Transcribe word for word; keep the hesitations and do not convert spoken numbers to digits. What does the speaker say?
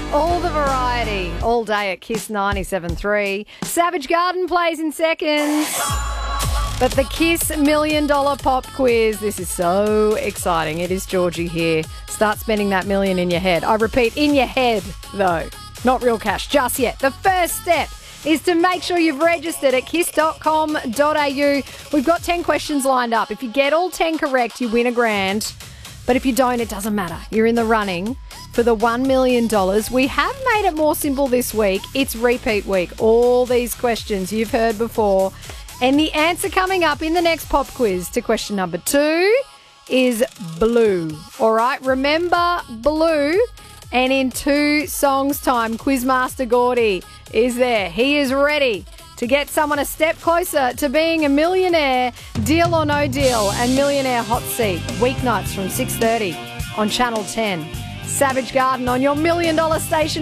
All the variety, all day at Kiss ninety-seven point three. Savage Garden plays in seconds. But the Kiss Million Dollar Pop Quiz, this is so exciting. It is Georgie here. Start spending that million in your head. I repeat, in your head, though. Not real cash just yet. The first step is to make sure you've registered at kiss dot com dot a u. We've got ten questions lined up. If you get all ten correct, you win a grand. But if you don't, it doesn't matter. You're in the running for the one million dollars. We have made it more simple this week. It's repeat week. All these questions you've heard before. And the answer coming up in the next pop quiz to question number two is Blue. All right, remember Blue. And in two songs' time, Quizmaster Gordy is there. He is ready to get someone a step closer to being a millionaire. Deal or No Deal and Millionaire Hot Seat. Weeknights from six thirty on Channel ten. Savage Garden on your Million Dollar Station.